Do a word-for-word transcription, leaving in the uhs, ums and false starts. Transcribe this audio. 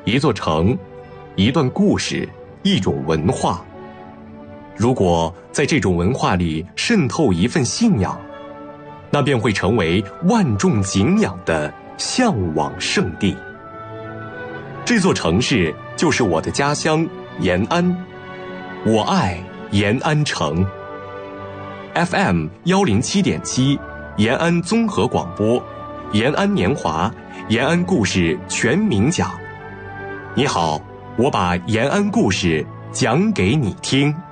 一座城，一段故事，一种文化。如果在这种文化里渗透一份信仰，那便会成为万众敬仰的向往圣地。这座城市就是我的家乡延安，我爱延安城。F M 一零七点七，延安综合广播，延安年华，延安故事全民讲。你好，我把延安故事讲给你听。